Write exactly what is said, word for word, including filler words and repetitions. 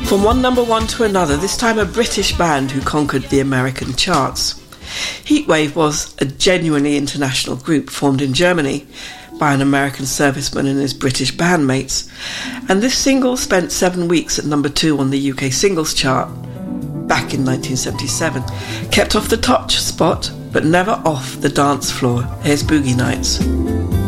From one number one to another, this time a British band who conquered the American charts. Heatwave was a genuinely international group formed in Germany by an American serviceman and his British bandmates, and this single spent seven weeks at number two on the U K singles chart back in nineteen seventy-seven. Kept off the top spot, but never off the dance floor. Here's Boogie Nights.